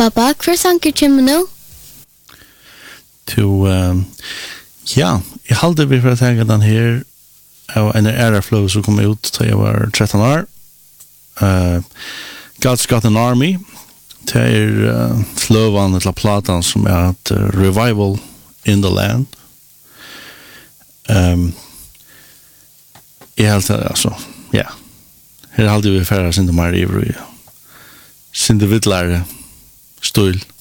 Pappa, hver sanger kommer nå? Ja, jeg halte vi for å tenke den her av en æreflow som kom ut da jeg var 13 år. God's Got an Army. Det sløvene til platan som et Revival in the Land. Jeg halte, altså, ja. Her halte vi færre sin mer ivrig. Sin det vidtlare stul.